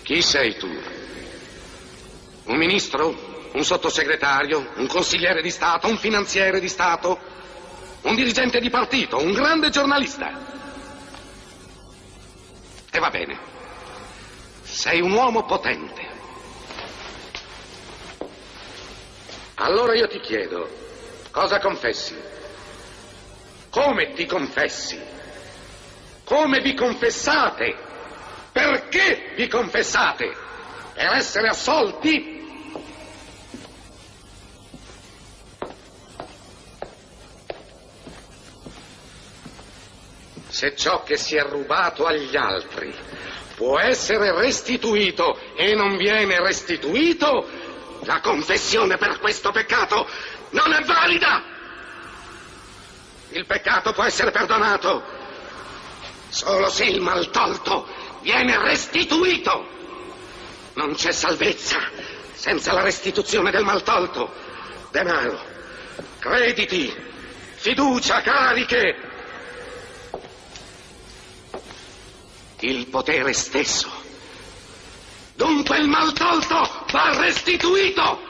Chi sei tu? Un ministro? Un sottosegretario? Un consigliere di Stato? Un finanziere di Stato? Un dirigente di partito? Un grande giornalista? E va bene. Sei un uomo potente. Allora io ti chiedo, cosa confessi? Come ti confessi? Come vi confessate? Perché vi confessate? Per essere assolti? Se ciò che si è rubato agli altri può essere restituito e non viene restituito, la confessione per questo peccato non è valida. Il peccato può essere perdonato solo se il maltolto viene restituito. Non c'è salvezza senza la restituzione del maltolto. Denaro, crediti, fiducia, cariche, il potere stesso. Dunque il maltolto va restituito.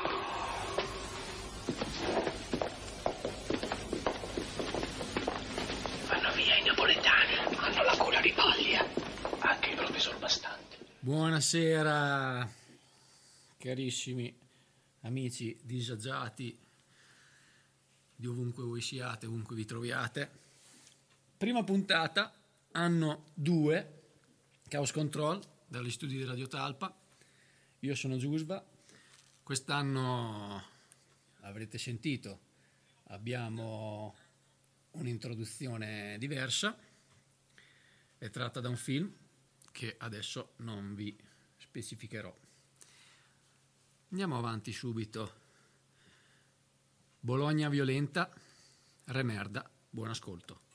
Vanno via i napoletani, hanno la gola di paglia, anche il professor Bastante. Buonasera, carissimi amici disagiati di ovunque voi siate, ovunque vi troviate. Prima puntata, anno 2, Chaos Control, dagli studi di Radio Talpa. Io sono Giusva. Quest'anno, avrete sentito, abbiamo un'introduzione diversa. È tratta da un film che adesso non vi specificherò. Andiamo avanti subito. Bologna violenta, re merda, buon ascolto.